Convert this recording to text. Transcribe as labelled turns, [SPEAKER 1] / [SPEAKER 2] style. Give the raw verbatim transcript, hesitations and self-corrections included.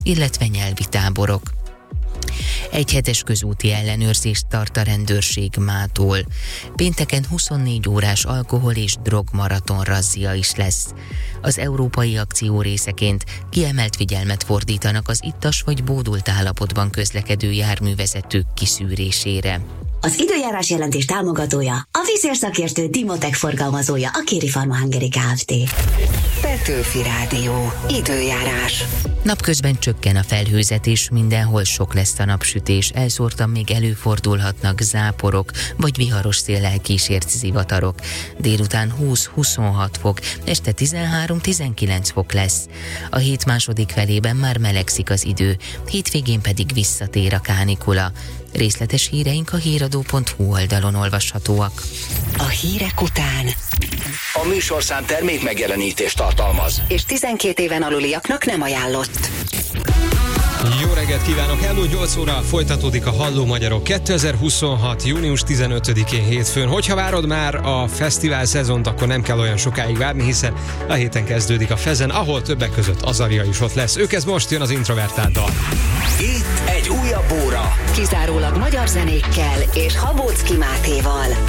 [SPEAKER 1] illetve nyelvi táborok. Egy hetes közúti ellenőrzést tart a rendőrség mától. Pénteken huszonnégy órás alkohol- és drogmaraton razzia is lesz. Az európai akció részeként kiemelt figyelmet fordítanak az ittas vagy bódult állapotban közlekedő járművezetők kiszűrésére.
[SPEAKER 2] Az időjárás jelentés támogatója, a vízérszakértő Dimotech forgalmazója, a Kéri Pharma Hungary Kft.
[SPEAKER 3] Petőfi Rádió. Időjárás.
[SPEAKER 1] Napközben csökken a felhőzet, mindenhol sok lesz a napsütés, elszórtan még előfordulhatnak záporok, vagy viharos széllel kísért zivatarok. Délután húsz-huszonhat fok, este tizenhárom-tizenkilenc fok lesz. A hét második felében már melegszik az idő, hétvégén pedig visszatér a kánikula. Részletes híreink a híradó pont hu oldalon olvashatóak.
[SPEAKER 3] A hírek után
[SPEAKER 4] A műsorszám termék megjelenítést tartalmaz,
[SPEAKER 3] és tizenkét éven aluliaknak nem ajánlott.
[SPEAKER 5] Jó reggelt kívánok! Elmúlt nyolc óra folytatódik a Halló Magyarok kétezer-huszonhat. június tizenötödikén hétfőn. Hogyha várod már a fesztivál szezont, akkor nem kell olyan sokáig várni, hiszen a héten kezdődik a Fezen, ahol többek között Azaria is ott lesz. Ők ez most jön az Introvertált dal.
[SPEAKER 4] itt egy újabb óra.
[SPEAKER 3] Kizárólag magyar zenékkel és Habóczky Mátéval.